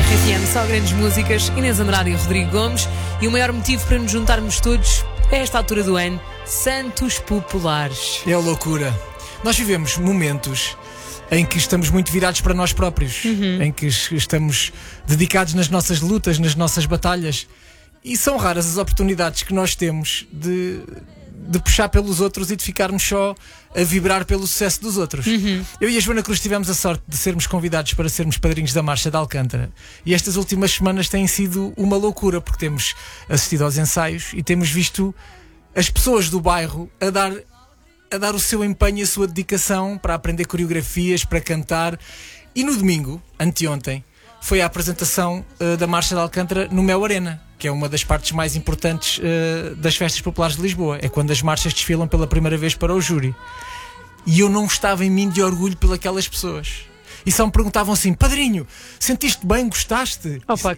RFM, só grandes músicas, Inês Andrade e Rodrigo Gomes. E o maior motivo para nos juntarmos todos a esta altura do ano, Santos Populares. É a loucura. Nós vivemos momentos em que estamos muito virados para nós próprios, em que estamos dedicados nas nossas lutas, nas nossas batalhas. E são raras as oportunidades que nós temos de puxar pelos outros e de ficarmos só a vibrar pelo sucesso dos outros. Eu e a Joana Cruz tivemos a sorte de sermos convidados para sermos padrinhos da Marcha de Alcântara. E estas últimas semanas têm sido uma loucura, porque temos assistido aos ensaios e temos visto as pessoas do bairro a dar o seu empenho e a sua dedicação para aprender coreografias, para cantar. E no domingo, anteontem, foi a apresentação da Marcha de Alcântara no Mel Arena, que é uma das partes mais importantes das festas populares de Lisboa. É quando as marchas desfilam pela primeira vez para o júri. E eu não estava em mim de orgulho pelas pessoas. E só me perguntavam assim: padrinho, sentiste bem? Gostaste? Opa,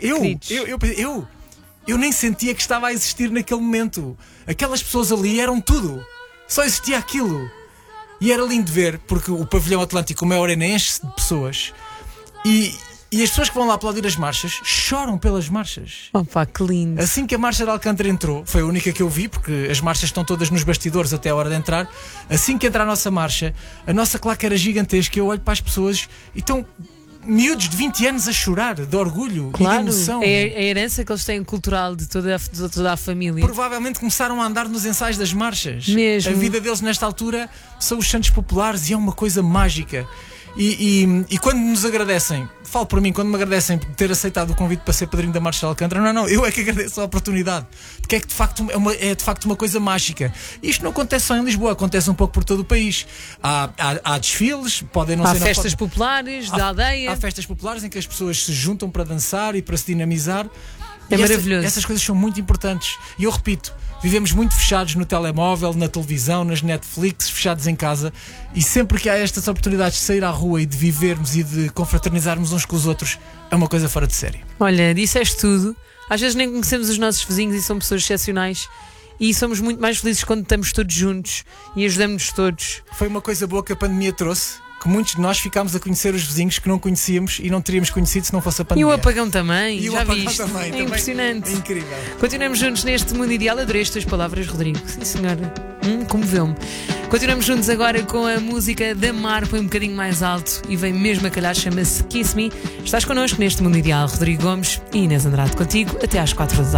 eu nem sentia que estava a existir naquele momento. Aquelas pessoas ali eram tudo. Só existia aquilo. E era lindo ver, porque o pavilhão Atlântico, o Mel Arena, enche-se de pessoas. E as pessoas que vão lá aplaudir as marchas choram pelas marchas. Opa, que lindo. Assim que a Marcha de Alcântara entrou, foi a única que eu vi, porque as marchas estão todas nos bastidores até a hora de entrar. Assim que entra a nossa marcha, a nossa claque era gigantesca. Eu olho para as pessoas e estão miúdos de 20 anos a chorar de orgulho, claro, e de emoção. É a herança que eles têm cultural de toda a família. Provavelmente começaram a andar nos ensaios das marchas. Mesmo. A vida deles nesta altura são os Santos Populares e é uma coisa mágica. E quando nos agradecem, falo por mim, quando me agradecem por ter aceitado o convite para ser padrinho da Marcha de Alcântara, não, eu é que agradeço a oportunidade, porque é que de facto uma coisa mágica. Isto não acontece só em Lisboa, acontece um pouco por todo o país. Há desfiles, podem não há ser festas populares da aldeia. Há festas populares em que as pessoas se juntam para dançar e para se dinamizar. É maravilhoso. Essas coisas são muito importantes. E eu repito, vivemos muito fechados no telemóvel, na televisão, nas Netflix, fechados em casa. E sempre que há estas oportunidades de sair à rua e de vivermos e de confraternizarmos uns com os outros, é uma coisa fora de série. Olha, disseste tudo. Às vezes nem conhecemos os nossos vizinhos e são pessoas excepcionais. E somos muito mais felizes quando estamos todos juntos e ajudamos-nos todos. Foi uma coisa boa que a pandemia trouxe, que muitos de nós ficámos a conhecer os vizinhos que não conhecíamos e não teríamos conhecido se não fosse a pandemia. E o apagão também, e já o apagão viste? também, impressionante. É incrível. Continuamos juntos neste mundo ideal. Adorei as tuas palavras, Rodrigo. Sim, senhora. Comoveu-me. Continuamos juntos agora com a música da Mar, põe um bocadinho mais alto e vem mesmo a calhar, chama-se Kiss Me. Estás connosco neste mundo ideal, Rodrigo Gomes e Inês Andrade contigo até às 4 da tarde.